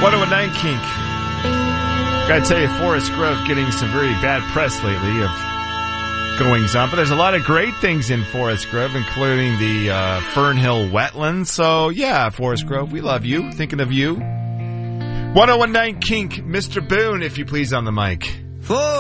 1019 Kink. Gotta tell you, Forest Grove getting some very bad press lately of goings on, but there's a lot of great things in Forest Grove, including the Fernhill Wetlands. So yeah, Forest Grove, we love you. Thinking of you. 1019 Kink, Mr. Boone, if you please, on the mic.